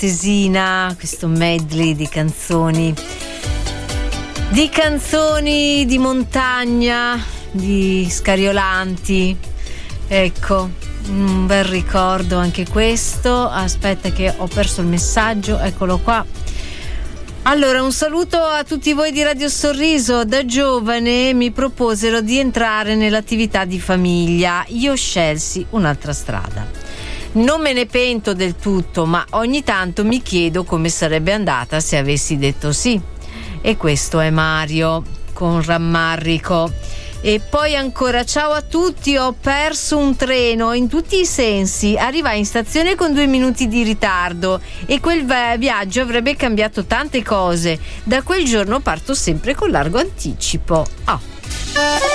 attesina, questo medley di canzoni di montagna, di Scariolanti. Ecco, un bel ricordo anche questo. Aspetta che ho perso il messaggio, eccolo qua. Allora, un saluto a tutti voi di Radio Sorriso. Da giovane mi proposero di entrare nell'attività di famiglia. Io scelsi un'altra strada. Non me ne pento del tutto, ma ogni tanto mi chiedo come sarebbe andata se avessi detto sì. E questo è Mario, con rammarico. E poi ancora, ciao a tutti, ho perso un treno in tutti i sensi, arrivai in stazione con 2 minuti di ritardo e quel viaggio avrebbe cambiato tante cose. Da quel giorno parto sempre con largo anticipo.